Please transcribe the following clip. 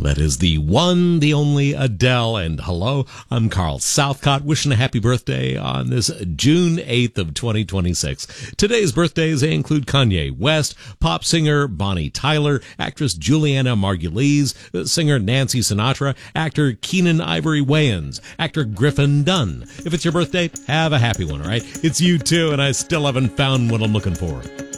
That is the one, the only Adele. And hello, I'm Carl Southcott, wishing a happy birthday on this June 8th of 2026. Today's birthdays, they include Kanye West, pop singer Bonnie Tyler, actress Juliana Margulies, singer Nancy Sinatra, actor Keenan Ivory Wayans, actor Griffin Dunn. If it's your birthday, have a happy one, all right? It's you too, and I still haven't found what I'm looking for.